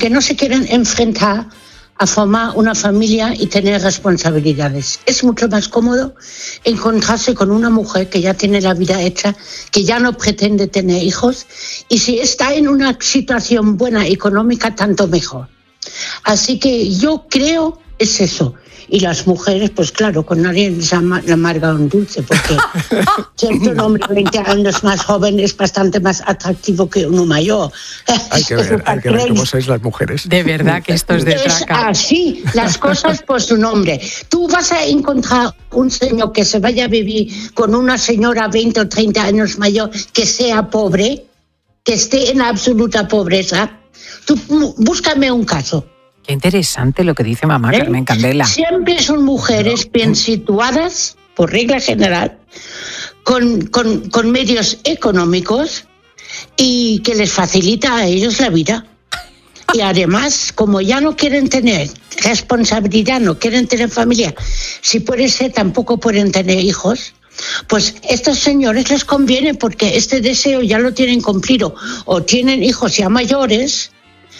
porque no se quieren enfrentar a formar una familia y tener responsabilidades. Es mucho más cómodo encontrarse con una mujer que ya tiene la vida hecha, que ya no pretende tener hijos, y si está en una situación buena económica, tanto mejor. Así que yo creo es eso. Y las mujeres, pues claro, con nadie les amarga un dulce, porque siempre un hombre 20 años más joven es bastante más atractivo que uno mayor. Hay que ver cómo sois las mujeres. De verdad que esto es de traca. Es así, las cosas por su nombre. Tú vas a encontrar un señor que se vaya a vivir con una señora 20 o 30 años mayor que sea pobre, que esté en absoluta pobreza. Tú búscame un caso. Qué interesante lo que dice mamá Carmen Candela. Siempre son mujeres bien situadas, por regla general, con medios económicos y que les facilita a ellos la vida. Y además, como ya no quieren tener responsabilidad, no quieren tener familia, si puede ser tampoco pueden tener hijos, pues estos señores les conviene porque este deseo ya lo tienen cumplido, o tienen hijos ya mayores,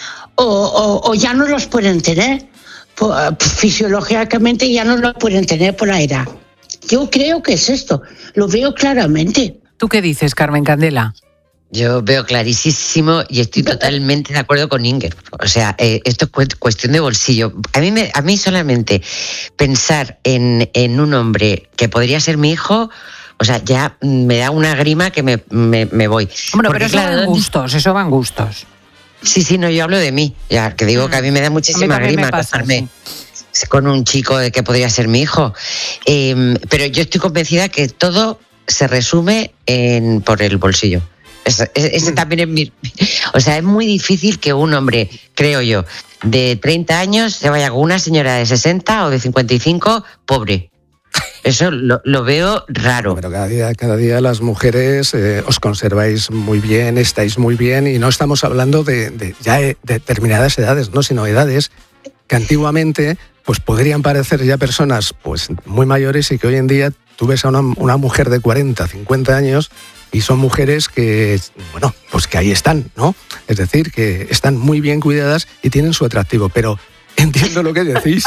o ya no los pueden tener, fisiológicamente ya no los pueden tener por la edad. Yo creo que es esto, lo veo claramente. ¿Tú qué dices, Carmen Candela? Yo veo clarísimo y estoy totalmente de acuerdo con Inger. O sea, esto es cuestión de bolsillo. A mí solamente pensar en un hombre que podría ser mi hijo, o sea, ya me da una grima que me voy. Bueno, pero eso van gustos. Sí, no, yo hablo de mí, ya que digo que a mí me da muchísima grima casarme con un chico que podría ser mi hijo. Pero yo estoy convencida que todo se resume por el bolsillo. Ese también es mi... O sea, es muy difícil que un hombre, creo yo, de 30 años se vaya con una señora de 60 o de 55 pobre. Eso lo veo raro. Pero cada día las mujeres os conserváis muy bien, estáis muy bien, y no estamos hablando de determinadas edades, no, sino edades que antiguamente pues podrían parecer ya personas pues muy mayores, y que hoy en día tú ves a una mujer de 40, 50 años y son mujeres que, bueno, pues que ahí están, ¿no? Es decir, que están muy bien cuidadas y tienen su atractivo, pero... Entiendo lo que decís,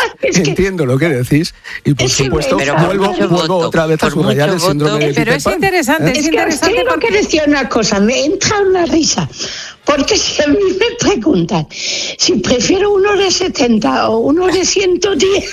y por supuesto vuelvo otra vez a subrayar el síndrome de Peter Pan. Pero es interesante, tengo que decir una cosa, me entra una risa, porque si a mí me preguntan si prefiero uno de 70 o uno de 110...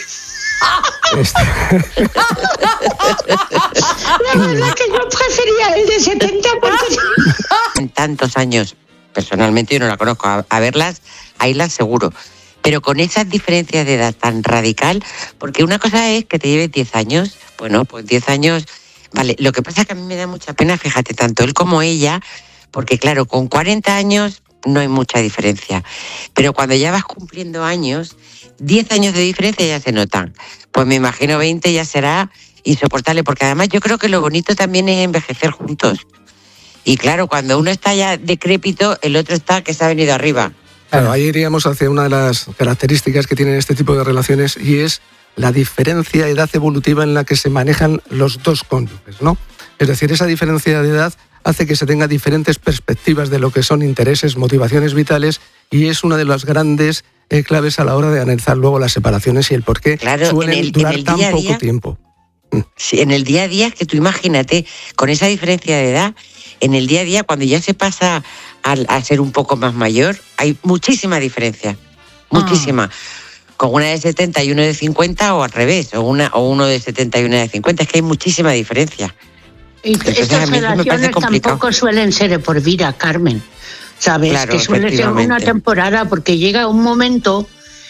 La verdad que yo prefería el de 70 porque... En tantos años, personalmente yo no la conozco, a verlas, ahí las seguro. Pero con esas diferencias de edad tan radical, porque una cosa es que te lleves 10 años, bueno, pues 10 años, vale, lo que pasa es que a mí me da mucha pena, fíjate, tanto él como ella, porque claro, con 40 años no hay mucha diferencia, pero cuando ya vas cumpliendo años, 10 años de diferencia ya se notan, pues me imagino 20 ya será insoportable, porque además yo creo que lo bonito también es envejecer juntos, y claro, cuando uno está ya decrépito, el otro está que se ha venido arriba. Claro, ahí iríamos hacia una de las características que tienen este tipo de relaciones, y es la diferencia de edad evolutiva en la que se manejan los dos cónyuges, ¿no? Es decir, esa diferencia de edad hace que se tenga diferentes perspectivas de lo que son intereses, motivaciones vitales, y es una de las grandes claves a la hora de analizar luego las separaciones y el por qué suelen durar tan poco tiempo. Sí, en el día a día, que tú imagínate, con esa diferencia de edad, en el día a día, cuando ya se pasa a ser un poco más mayor, hay muchísima diferencia, muchísima. Con una de 70 y uno de 50, o al revés, o uno de 70 y una de 50, es que hay muchísima diferencia. Y estas relaciones tampoco suelen ser de por vida, Carmen, ¿sabes? Claro, que suele ser una temporada, porque llega un momento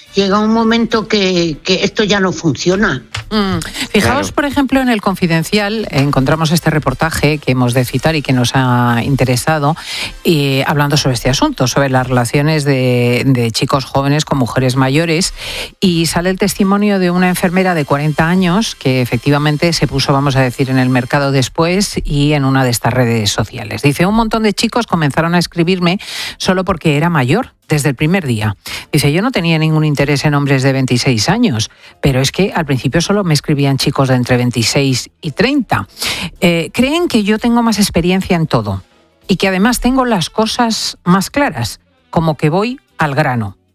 que esto ya no funciona. Fijaos, Claro. por ejemplo, en El Confidencial encontramos este reportaje que hemos de citar y que nos ha interesado, hablando sobre este asunto, sobre las relaciones de chicos jóvenes con mujeres mayores, y sale el testimonio de una enfermera de 40 años que efectivamente se puso, vamos a decir, en el mercado después y en una de estas redes sociales. Dice, un montón de chicos comenzaron a escribirme solo porque era mayor, desde el primer día. Dice, yo no tenía ningún interés en hombres de 26 años, pero es que al principio solo me escribían chicos de entre 26 y 30. Creen que yo tengo más experiencia en todo y que además tengo las cosas más claras, como que voy al grano.